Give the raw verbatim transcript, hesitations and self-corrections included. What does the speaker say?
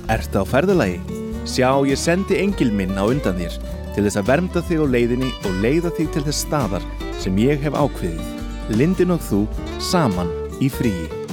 Ertu á ferðalagi? Sjá, ég sendi engil minn á undan þér til þess að vernda þig á leiðinni og leiða þig til þess staðar sem ég hef ákveðið. Lindin og þú saman í fríi.